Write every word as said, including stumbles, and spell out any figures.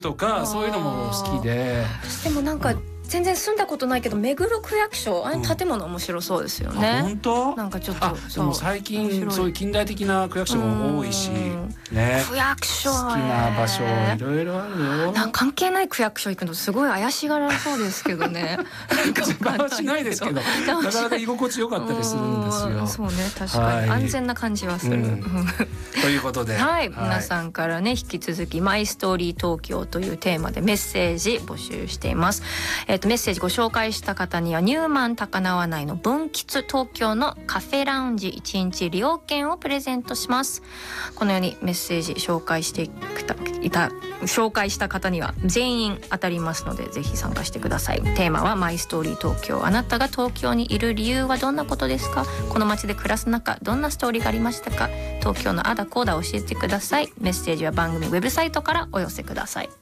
とかそういうのも好きで。 でもなんか全然住んだことないけど目黒区役所あの建物面白そうですよね、 うん、本当なんかちょっと。 あでも最近そういう近代的な区役所も多いしね。 区役所好きな場所いろいろあるよ。 なんか関係ない区役所行くのすごい怪しがられそうですけどね。 邪魔はしないですけどなかなか居心地よかったりするんですよ。 そうね、確かに、はい、安全な感じはする、うん、 ということで、 はい、はい、皆さんからね引き続きマイストーリー東京というテーマでメッセージ募集しています。えーと、メッセージご紹介した方にはニューマン高輪内の文吉東京のカフェラウンジいちにち利用券をプレゼントします。このようにメッセージ紹介していた紹介した方には全員当たりますのでぜひ参加してください。テーマはマイストーリー東京。あなたが東京にいる理由はどんなことですか？この街で暮らす中どんなストーリーがありましたか？東京のあだこうだ教えてください。メッセージは番組ウェブサイトからお寄せください。